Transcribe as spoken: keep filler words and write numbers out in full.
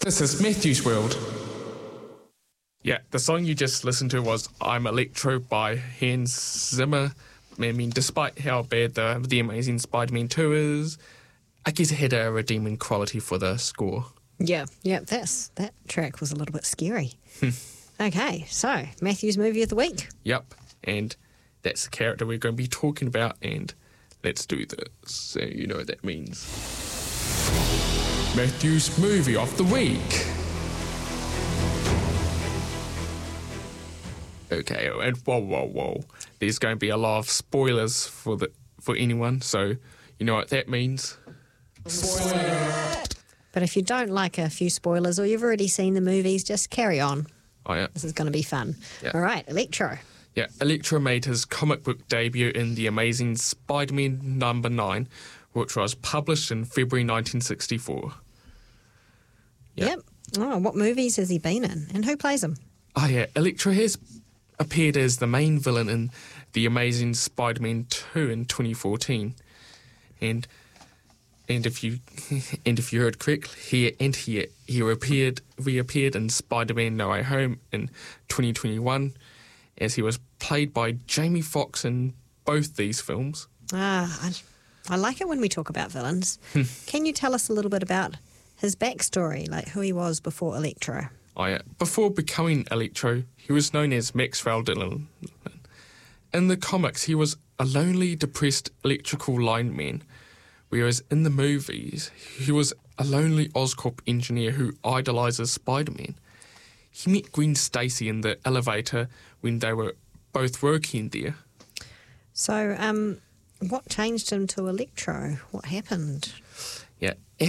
This is Matthew's World. Yeah, the song you just listened to was I'm Electro by Hans Zimmer. I mean, despite how bad the, the Amazing Spider-Man two is, I guess it had a redeeming quality for the score. Yeah, yeah, that's, that track was a little bit scary. Okay, so Matthew's movie of the week. Yep, and that's the character we're going to be talking about, and let's do this. So you know what that means. Matthew's movie of the week. Okay, and whoa, whoa, whoa. There's going to be a lot of spoilers for the for anyone, so you know what that means. Spoiler! But if you don't like a few spoilers or you've already seen the movies, just carry on. Oh, yeah. This is going to be fun. Yeah. All right, Electro. Yeah, Electro made his comic book debut in The Amazing Spider-Man number nine, which was published in February nineteen sixty-four. Yep. Yep. Oh, what movies has he been in? And who plays him? Oh, yeah, Electro has appeared as the main villain in The Amazing Spider-Man two in twenty fourteen. And and if you and if you heard correctly, he and he he appeared reappeared in Spider-Man No Way Home in twenty twenty-one, as he was played by Jamie Foxx in both these films. Ah, I, I like it when we talk about villains. Can you tell us a little bit about his backstory, like who he was before Electro? Oh, yeah. Before becoming Electro, he was known as Maxwell Dillon. In the comics, he was a lonely, depressed electrical lineman, whereas in the movies, he was a lonely Oscorp engineer who idolises Spider-Man. He met Gwen Stacy in the elevator when they were both working there. So, um, what changed him to Electro? What happened? Yeah,